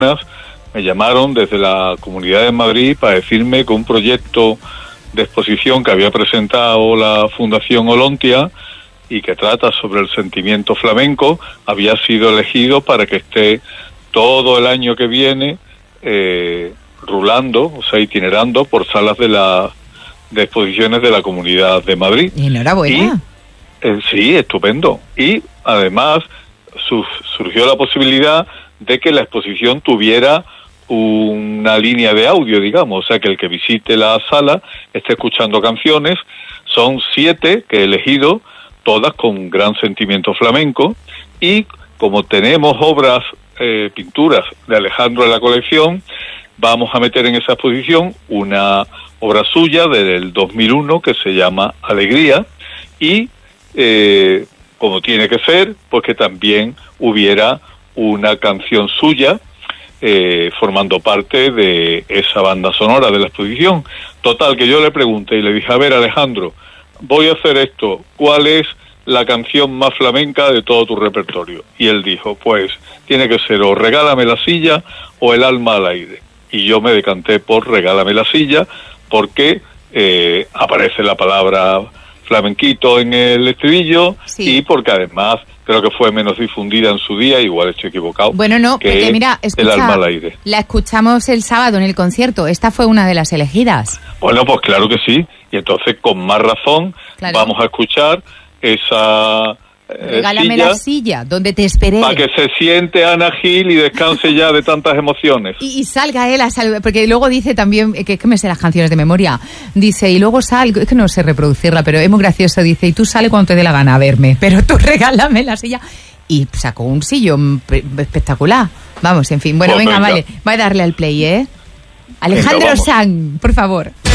me llamaron desde la Comunidad de Madrid para decirme que un proyecto de exposición que había presentado la Fundación Olontia y que trata sobre el sentimiento flamenco había sido elegido para que esté todo el año que viene rulando, o sea, itinerando por salas de exposiciones de la Comunidad de Madrid. Enhorabuena. Sí, estupendo. Y además surgió la posibilidad de que la exposición tuviera una línea de audio, digamos, o sea, que el que visite la sala esté escuchando canciones. Son 7 que he elegido, todas con gran sentimiento flamenco, y como tenemos obras, pinturas de Alejandro en la colección, vamos a meter en esa exposición una obra suya del 2001 que se llama Alegría, y como tiene que ser, pues que también hubiera una canción suya formando parte de esa banda sonora de la exposición. Total, que yo le pregunté y le dije, a ver, Alejandro, voy a hacer esto, ¿cuál es la canción más flamenca de todo tu repertorio? Y él dijo, pues tiene que ser o Regálame la silla o El alma al aire. Y yo me decanté por Regálame la silla porque aparece la palabra flamenquito en el estribillo, sí, y porque además creo que fue menos difundida en su día, igual estoy equivocado. Bueno, no, porque mira, escucha, El alma al aire. La escuchamos el sábado en el concierto, esta fue una de las elegidas. Bueno, pues claro que sí, y entonces con más razón vamos a escuchar esa Regálame la silla, donde te esperé. Para que se siente Ana Gil y descanse ya de tantas emociones. Y salga él a saludar, porque luego dice también, que me sé las canciones de memoria, dice, y luego sal, es que no sé reproducirla, pero es muy gracioso, dice, y tú sale cuando te dé la gana a verme, pero tú regálame la silla. Y sacó un sillón espectacular. Vamos, en fin, bueno, pues venga, vale, va a darle al play, Alejandro Sanz, por favor.